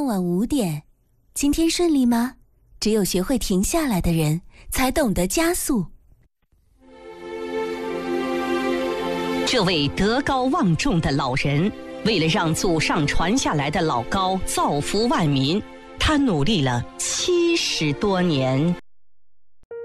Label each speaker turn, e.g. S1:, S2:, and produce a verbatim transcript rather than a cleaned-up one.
S1: 傍晚五点，今天顺利吗？只有学会停下来的人，才懂得加速。
S2: 这位德高望重的老人，为了让祖上传下来的老高造福万民，他努力了七十多年。